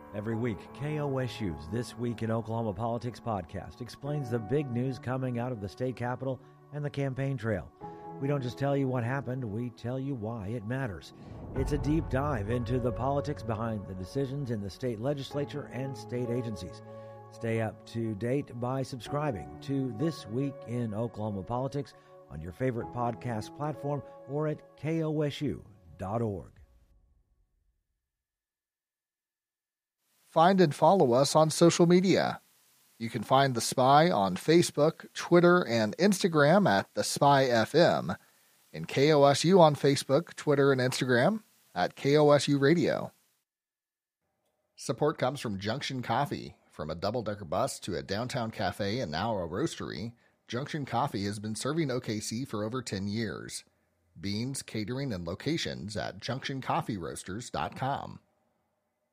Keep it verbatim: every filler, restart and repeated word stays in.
Every week, K O S U's This Week in Oklahoma Politics podcast explains the big news coming out of the state capitol and the campaign trail. We don't just tell you what happened, we tell you why it matters. It's a deep dive into the politics behind the decisions in the state legislature and state agencies. Stay up to date by subscribing to This Week in Oklahoma Politics on your favorite podcast platform or at K O S U dot org. Find and follow us on social media. You can find The Spy on Facebook, Twitter, and Instagram at The Spy F M, and K O S U on Facebook, Twitter, and Instagram at K O S U Radio. Support comes from Junction Coffee. From a double-decker bus to a downtown cafe and now a roastery, Junction Coffee has been serving O K C for over ten years. Beans, catering, and locations at junction coffee roasters dot com.